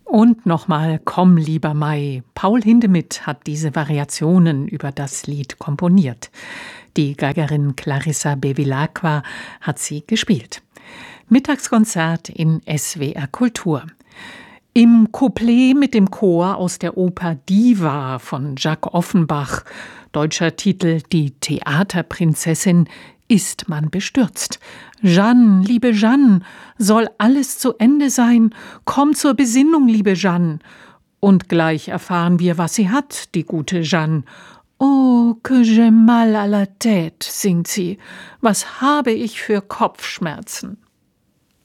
Und nochmal Komm, lieber Mai. Paul Hindemith hat diese Variationen über das Lied komponiert. Die Geigerin Clarissa Bevilacqua hat sie gespielt. Mittagskonzert in SWR Kultur. Im Couplet mit dem Chor aus der Oper Diva von Jacques Offenbach, deutscher Titel Die Theaterprinzessin, ist man bestürzt. Jeanne, liebe Jeanne, soll alles zu Ende sein? Komm zur Besinnung, liebe Jeanne. Und gleich erfahren wir, was sie hat, die gute Jeanne. Oh, que j'ai mal à la tête, singt sie. Was habe ich für Kopfschmerzen?